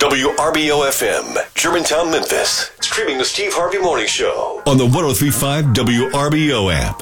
WRBO-FM, Germantown, Memphis. Streaming the Steve Harvey Morning Show on the 103.5 WRBO app.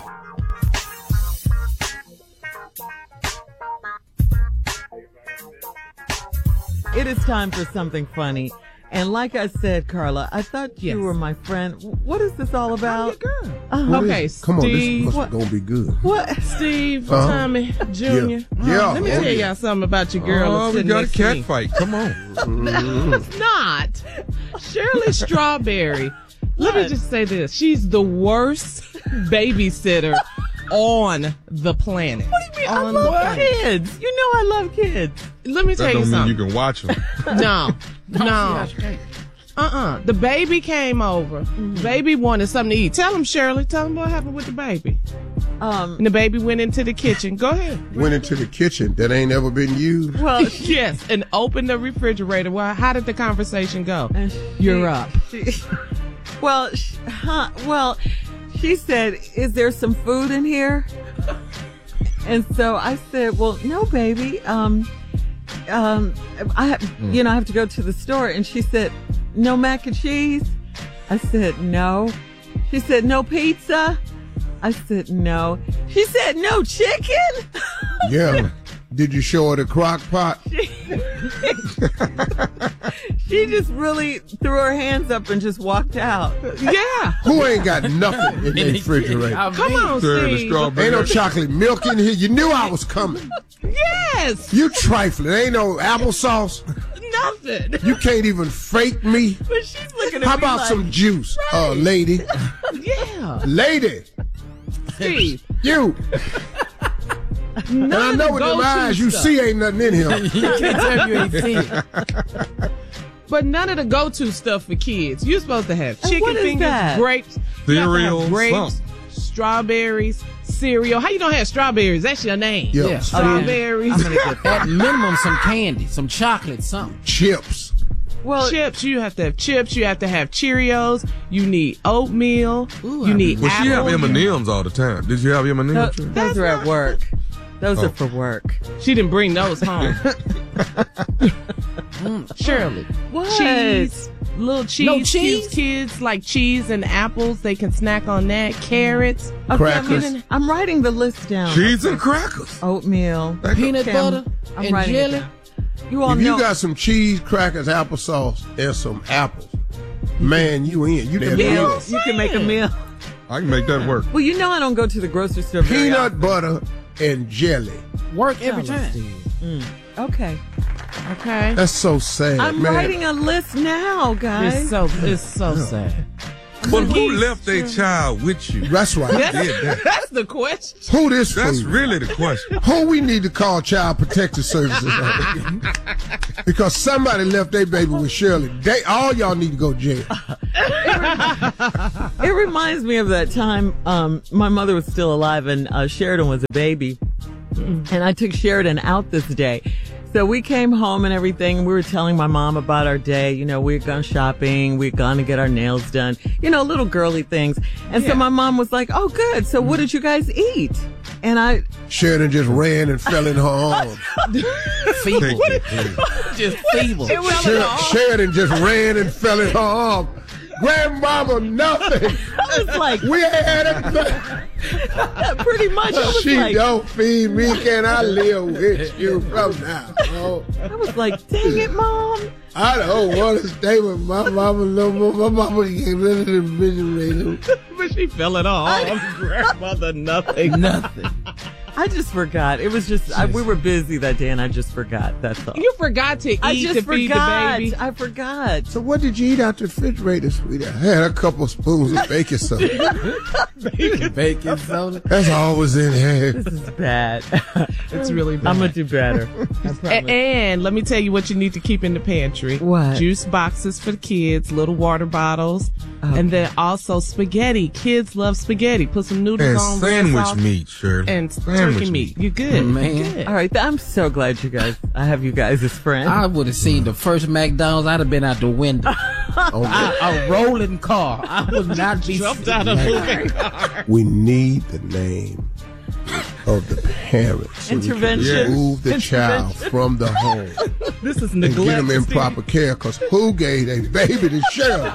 It is time for something funny. And like I said, Carla, I thought you were my friend. What is this all about? Okay, Come on, Steve. this must going to be good. What? Steve, Tommy, Junior. Yeah. Let me tell y'all something about your girl. Oh, we sitting got a next to cat me. fight. Come on. No, it's not. Shirley Strawberry. Let me just say this. She's the worst babysitter on the planet. What do you mean? I love kids. You know I love kids. Let me tell That you don't mean something. you can watch them. No. The baby came over. Baby wanted something to eat. Tell him, Shirley. Tell him what happened with the baby. And the baby went into the kitchen. Go ahead. Went into the kitchen that ain't ever been used. Well, Yes, and opened the refrigerator. Well, how did the conversation go? and You're up. She said, "Is there some food in here?" And so I said, "Well, no, baby. I have to go to the store." And she said, "No mac and cheese?" I said, "No." She said, "No pizza?" I said, "No." She said, "No chicken?" Yeah. Did you show her the crock pot? She just really threw her hands up and just walked out. Yeah. Who ain't got nothing in the refrigerator? Come on, Stir the Steve. strawberry. Ain't no chocolate milk in here. You knew I was coming. Yes. You trifling. Ain't no applesauce. Nothing. You can't even fake me. But she's looking at How me about like, some juice, lady? Yeah. Lady, Steve. you. And I know with them eyes you see ain't nothing in here. But none of the go-to stuff for kids. You're supposed to have And chicken what is fingers, that? grapes, you have to have Cereal, grapes, something. strawberries, cereal. How you don't have strawberries? That's your name. Yeah. Strawberries, At minimum, some candy, some chocolate, something. Chips. well, chips. You have to have chips. You have to have Cheerios. You need oatmeal. You need Well, she have apple. M&M's all the time. Did you have M&M's? those are at work. Those are for work. She didn't bring those home. Shirley. What? Cheese. Little cheese. No cheese? Gives kids like cheese and apples. They can snack on that. Carrots. Okay, Crackers. I'm writing the list down. Cheese and crackers. Oatmeal. Peanut Okay, butter I'm and writing it jelly. down. You all If know. you got some cheese, crackers, applesauce, and some apples, man, you in. You can meal. meal. You can make a meal. I can make that work. Well, you know I don't go to the grocery store very Peanut butter and jelly. Work every time. often. Okay. Okay. That's so sad, I'm man. writing a list now, guys. It's so sad. But who left their child with you? That's right. Did that? That's the question. Who this That's for? really the question. Who we need to call Child Protective Services on? Because somebody left their baby with Shirley. All y'all need to go to jail. It reminds me of that time my mother was still alive and Sheridan was a baby. And I took Sheridan out this day. So we came home and everything. We were telling my mom about our day. You know, we'd gone shopping. We'd gone to get our nails done. You know, little girly things. And so my mom was like, "Oh, good. So what did you guys eat?" And Sheridan just ran and fell in her arms. Take it, please. Just feeble. Sheridan just ran and fell in her arms. Grandmama, nothing. I was like, We ain't had anything. pretty much. I was She like, don't feed me. Can I live with you from now on? I was like, dang it, Mom. I don't want to stay with my mama no more. My mama get rid of the refrigerator. But she fell it all. Grandmother, nothing. Nothing. I just forgot. It was just, we were busy that day and I just forgot. That's all. You forgot to eat I just to feed the forgot. baby. I forgot. So what did you eat out the refrigerator, sweetheart? I had a couple spoons of baking soda. Baking soda. That's all was in here. This is bad. It's really bad. I'm going to do better. And let me tell you what you need to keep in the pantry. What? Juice boxes for the kids, little water bottles, and then also spaghetti. Kids love spaghetti. Put some noodles And on. red sandwich sauce, meat, Shirley. And Sandwich turkey meat. You're good. Man. You're good. All right. I'm so glad I have you guys as friends. I would have seen the first McDonald's. I'd have been out the window. A rolling car. I would not be Jumped out of moving car. We need the name of the parents. So we can Intervention. remove the child Intervention. from the home. This is and get neglect. them in proper care, because who gave a baby to Shirley?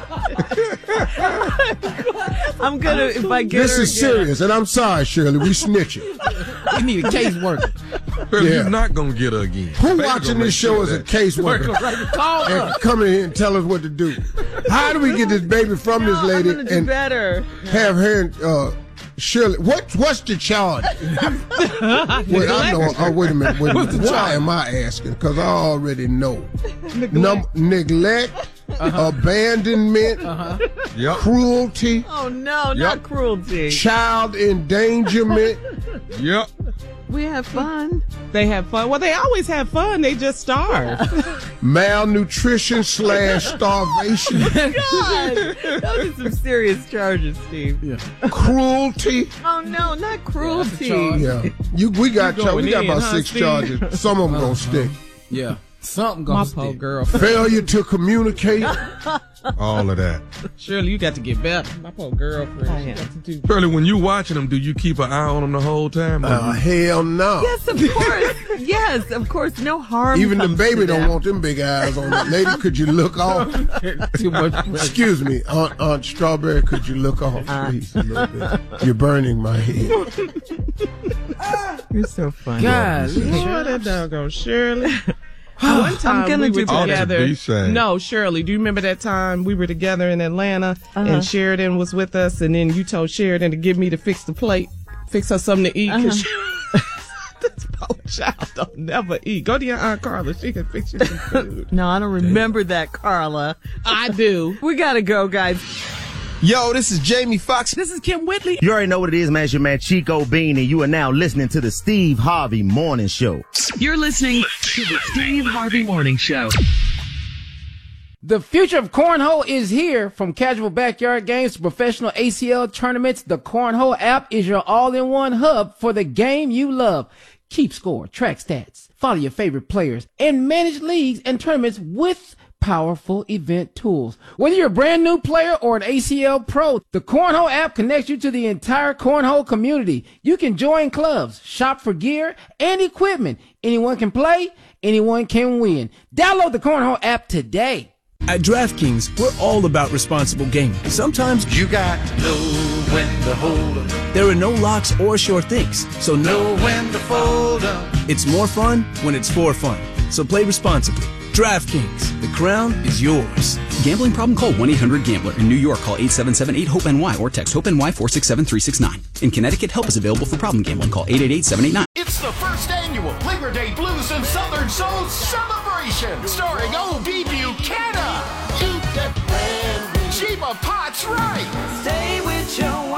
I'm gonna, if I get This her is again, serious, and I'm sorry, Shirley. We snitching. We need a caseworker. Well, Yeah. you're not gonna get her again. Who Baby watching gonna this make show sure as a that- caseworker Call and us. come in here and tell us what to do? How do we get this baby from No, this lady I'm gonna do and better. have her and Shirley? What's the charge? Wait, I know. Oh, wait a minute. Why am I asking? Because I already know. Neglect, abandonment, Yep. cruelty, Oh no, Yep. not cruelty. child endangerment. Yep. We have fun. They have fun. Well, they always have fun. They just starve. Malnutrition / starvation, God, those are some serious charges, Steve. cruelty. Oh no, not cruelty. Yeah, we got going in, about huh, 6 Steve? charges. Some of them gonna stick. Yeah. Something My gonna poor stick. girl. Failure to communicate. All of that. Shirley, you got to get better. My poor girlfriend. I She am. got to do. Shirley, when you watching them, do you keep an eye on them the whole time? Hell no. Yes, of course. Yes, of course. No harm. Even the comes baby to don't them. want them big eyes on it. Lady, could you look off? Too much. Excuse me, Aunt Strawberry, could you look off, please, a little bit? You're burning my head. You're so funny. God. Boy, that doggone Shirley. One time gonna we do were better. together. Ought to be sad. No, Shirley, do you remember that time we were together in Atlanta and Sheridan was with us, and then you told Sheridan to give me to fix the plate, fix her something to eat? Cause this poor child don't never eat. Go to your Aunt Carla; she can fix you some food. No, I don't remember that, Carla. I do. We gotta go, guys. Yo, this is Jamie Foxx. This is Kim Whitley. You already know what it is, man. It's your man Chico Bean, and you are now listening to the Steve Harvey Morning Show. You're listening to the Steve Harvey Morning Show. The future of cornhole is here. From casual backyard games to professional ACL tournaments, the Cornhole app is your all-in-one hub for the game you love. Keep score, track stats, follow your favorite players, and manage leagues and tournaments with powerful event tools. Whether you're a brand new player or an ACL pro, the Cornhole app connects you to the entire cornhole community. You can join clubs, shop for gear and equipment. Anyone can play, anyone can win. Download the Cornhole app today. At DraftKings, we're all about responsible gaming. Sometimes You got to know when to hold 'em, there are no locks or sure things, so know when to fold 'em. it's more fun when it's for fun. So play responsibly. DraftKings, the crown is yours. Gambling problem? Call 1-800-GAMBLER. In New York, call 877-8-HOPE-NY or text HOPE-NY 467-369. In Connecticut, help is available for problem gambling. Call 888-789. It's the first annual Labor Day Blues and Southern Soul celebration, starring O.B. Buchanan, Sheba Potts Wright, Stay with your